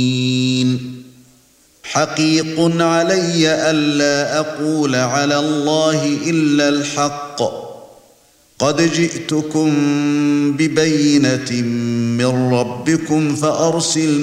حقيق علي ألا أقول على الله إلا الحق قد جئتكم ببينة من ربكم فأرسل